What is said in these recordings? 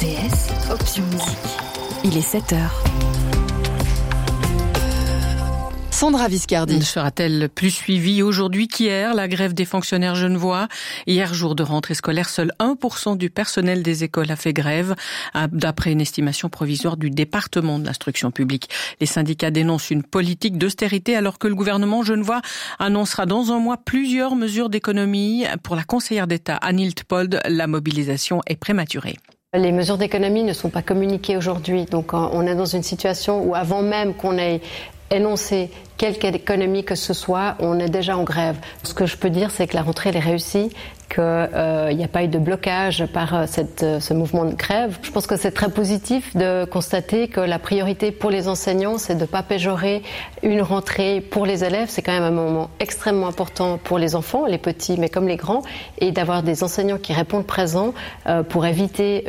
RTS, option musique. Il est 7h. Sandra Viscardi. Sera-t-elle plus suivie aujourd'hui qu'hier, la grève des fonctionnaires genevois? Hier, jour de rentrée scolaire, seul 1% du personnel des écoles a fait grève, d'après une estimation provisoire du département de l'instruction publique. Les syndicats dénoncent une politique d'austérité alors que le gouvernement genevois annoncera dans un mois plusieurs mesures d'économie. Pour la conseillère d'État Anne Hiltpold, la mobilisation est prématurée. Les mesures d'économie ne sont pas communiquées aujourd'hui, donc on est dans une situation où avant même qu'on ait énoncé quelque économie que ce soit, on est déjà en grève. Ce que je peux dire, c'est que la rentrée elle est réussie, qu'il n'y a pas eu de blocage par ce mouvement de grève. Je pense que c'est très positif de constater que la priorité pour les enseignants, c'est de ne pas péjorer une rentrée pour les élèves. C'est quand même un moment extrêmement important pour les enfants, les petits mais comme les grands, et d'avoir des enseignants qui répondent présents pour éviter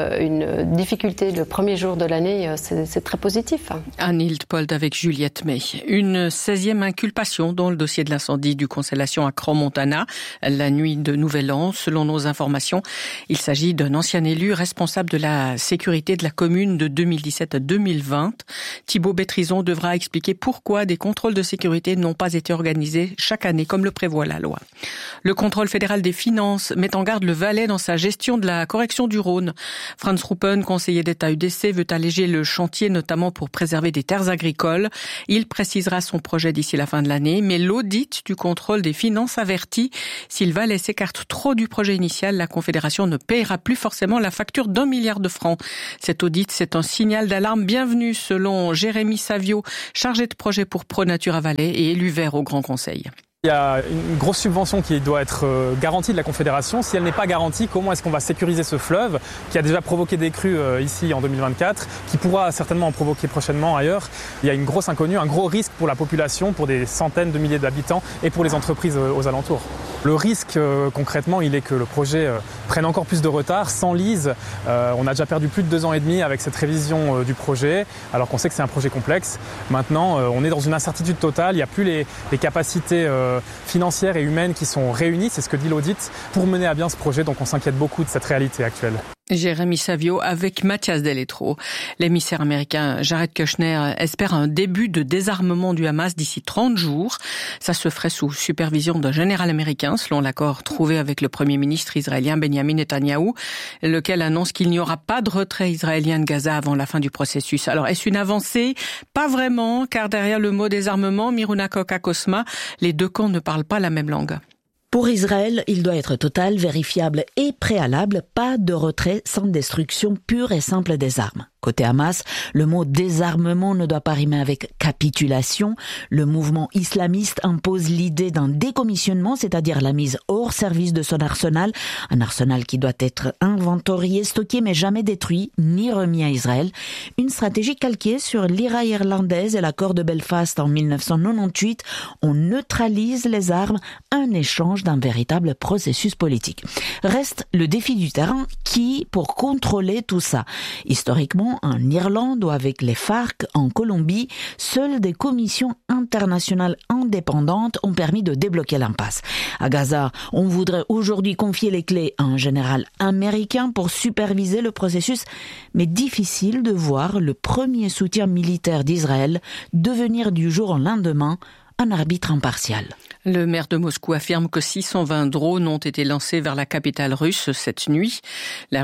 une difficulté le premier jour de l'année, c'est très positif. Anne Hiltpold avec Juliette May. Une 16e inculpation dans le dossier de l'incendie du Constellation à Crans-Montana, la nuit de Nouvel An. Selon nos informations, il s'agit d'un ancien élu responsable de la sécurité de la commune de 2017 à 2020. Thibaut Bétrison devra expliquer pourquoi des contrôles de sécurité n'ont pas été organisés chaque année comme le prévoit la loi. Le contrôle fédéral des finances met en garde le Valais dans sa gestion de la correction du Rhône. Franz Ruppen, conseiller d'État UDC, veut alléger le chantier notamment pour préserver des terres agricoles. Il précisera son projet d'ici la fin de l'année, mais l'audit du contrôle des finances avertit si le Valais s'écarte trop du projet initial, la Confédération ne paiera plus forcément la facture d'1 milliard de francs. Cet audit, c'est un signal d'alarme bienvenu selon Jérémy Savio, chargé de projet pour ProNature à Valais et élu vert au Grand Conseil. Il y a une grosse subvention qui doit être garantie de la Confédération. Si elle n'est pas garantie, comment est-ce qu'on va sécuriser ce fleuve qui a déjà provoqué des crues ici en 2024, qui pourra certainement en provoquer prochainement ailleurs? Il y a une grosse inconnue, un gros risque pour la population, pour des centaines de milliers d'habitants et pour les entreprises aux alentours. Le risque concrètement, il est que le projet prenne encore plus de retard, s'enlise. On a déjà perdu plus de 2 ans et demi avec cette révision du projet, alors qu'on sait que c'est un projet complexe. Maintenant, on est dans une incertitude totale, il n'y a plus les capacités financières et humaines qui sont réunies, c'est ce que dit l'audit, pour mener à bien ce projet. Donc on s'inquiète beaucoup de cette réalité actuelle. Jérémy Savio avec Mathias Deletro. L'émissaire américain Jared Kushner espère un début de désarmement du Hamas d'ici 30 jours. Ça se ferait sous supervision d'un général américain, selon l'accord trouvé avec le premier ministre israélien Benjamin Netanyahou, lequel annonce qu'il n'y aura pas de retrait israélien de Gaza avant la fin du processus. Alors, est-ce une avancée? Pas vraiment, car derrière le mot désarmement, Miruna Koka-Kosma, les deux camps ne parlent pas la même langue. Pour Israël, il doit être total, vérifiable et préalable, pas de retrait sans destruction pure et simple des armes. Côté Hamas, le mot désarmement ne doit pas rimer avec capitulation. Le mouvement islamiste impose l'idée d'un décommissionnement, c'est-à-dire la mise hors service de son arsenal. Un arsenal qui doit être inventorié, stocké, mais jamais détruit, ni remis à Israël. Une stratégie calquée sur l'IRA irlandaise et l'accord de Belfast en 1998. On neutralise les armes, un échange d'un véritable processus politique. Reste le défi du terrain qui, pour contrôler tout ça, historiquement, en Irlande ou avec les FARC en Colombie, seules des commissions internationales indépendantes ont permis de débloquer l'impasse. À Gaza, on voudrait aujourd'hui confier les clés à un général américain pour superviser le processus, mais difficile de voir le premier soutien militaire d'Israël devenir du jour au lendemain un arbitre impartial. Le maire de Moscou affirme que 620 drones ont été lancés vers la capitale russe cette nuit. La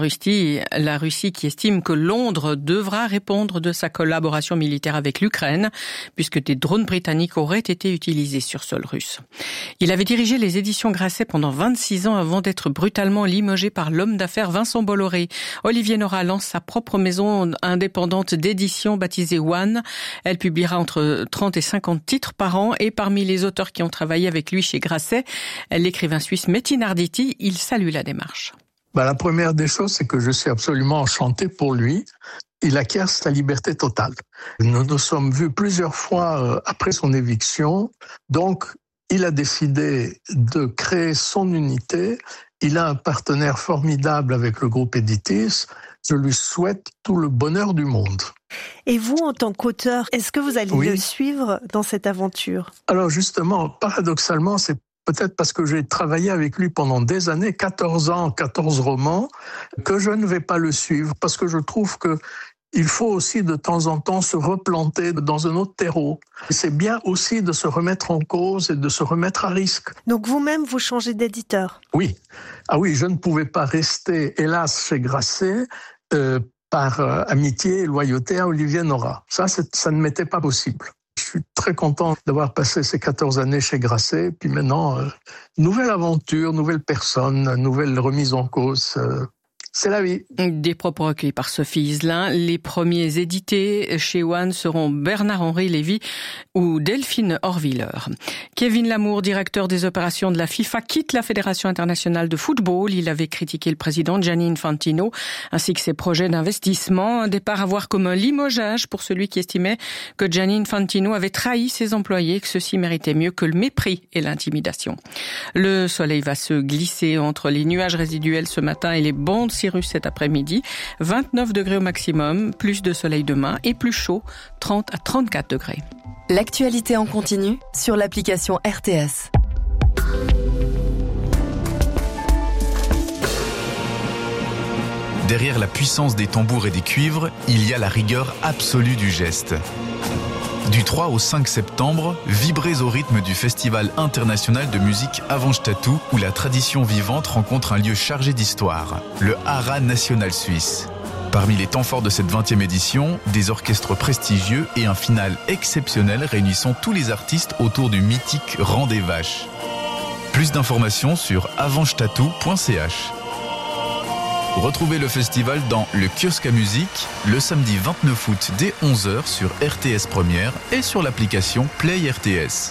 Russie qui estime que Londres devra répondre de sa collaboration militaire avec l'Ukraine, puisque des drones britanniques auraient été utilisés sur sol russe. Il avait dirigé les éditions Grasset pendant 26 ans avant d'être brutalement limogé par l'homme d'affaires Vincent Bolloré. Olivier Nora lance sa propre maison indépendante d'édition baptisée One. Elle publiera entre 30 et 50 titres par an et parmi les auteurs qui ont travaillé avec lui chez Grasset, l'écrivain suisse Metin Arditi, il salue la démarche. La première des choses, c'est que je suis absolument enchanté pour lui. Il acquiert sa liberté totale. Nous nous sommes vus plusieurs fois après son éviction. Donc, il a décidé de créer son unité. Il a un partenaire formidable avec le groupe Editis. Je lui souhaite tout le bonheur du monde. Et vous, en tant qu'auteur, est-ce que vous allez le suivre dans cette aventure? Alors justement, paradoxalement, c'est peut-être parce que j'ai travaillé avec lui pendant des années, 14 ans, 14 romans, que je ne vais pas le suivre, parce que je trouve que il faut aussi de temps en temps se replanter dans un autre terreau. C'est bien aussi de se remettre en cause et de se remettre à risque. Donc vous-même, vous changez d'éditeur ? Oui. Ah oui, je ne pouvais pas rester, hélas, chez Grasset, par amitié et loyauté à Olivier Nora. Ça ne m'était pas possible. Je suis très content d'avoir passé ces 14 années chez Grasset. Puis maintenant, nouvelle aventure, nouvelle personne, nouvelle remise en cause. C'est la vie. Des propos recueillis par Sophie Iselin. Les premiers édités chez One seront Bernard-Henri Lévy ou Delphine Horviller. Kevin Lamour, directeur des opérations de la FIFA, quitte la Fédération internationale de football. Il avait critiqué le président Gianni Infantino ainsi que ses projets d'investissement. Un départ à voir comme un limogeage pour celui qui estimait que Gianni Infantino avait trahi ses employés, que ceux-ci méritaient mieux que le mépris et l'intimidation. Le soleil va se glisser entre les nuages résiduels ce matin et les bandes cirrus cet après-midi. 29 degrés au maximum, plus de soleil demain et plus chaud, 30 à 34 degrés. L'actualité en continu sur l'application RTS. Derrière la puissance des tambours et des cuivres, il y a la rigueur absolue du geste. Du 3 au 5 septembre, vibrez au rythme du Festival international de musique Avantstadt, où la tradition vivante rencontre un lieu chargé d'histoire, le Haras national suisse. Parmi les temps forts de cette 20e édition, des orchestres prestigieux et un final exceptionnel réunissant tous les artistes autour du mythique Rang des Vaches. Plus d'informations sur avantstadt.ch. Retrouvez le festival dans le kiosque à musique le samedi 29 août dès 11h sur RTS Première et sur l'application Play RTS.